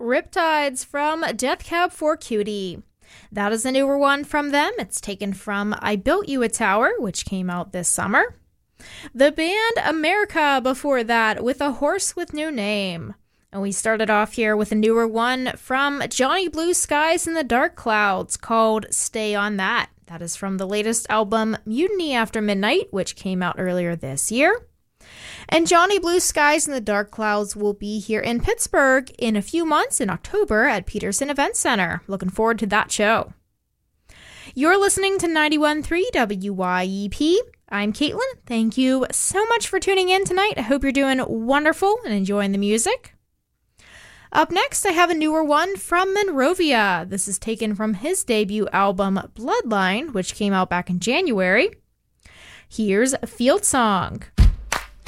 Riptides from Death Cab for Cutie. That is a newer one from them. It's taken from I Built You a Tower, which came out this summer. The band America before that with A Horse with No Name. And we started off here with a newer one from Johnny Blue Skies and the Dark Clouds called Stay on That. That is from the latest album Mutiny After Midnight, which came out earlier this year. And Johnny Blue Skies and the Dark Clouds will be here in Pittsburgh in a few months in October at Peterson Event Center. Looking forward to that show. You're listening to 91.3 WYEP. I'm Caitlin. Thank you so much for tuning in tonight. I hope you're doing wonderful and enjoying the music. Up next, I have a newer one from Monrovia. This is taken from his debut album, Bloodline, which came out back in January. Here's Field Song.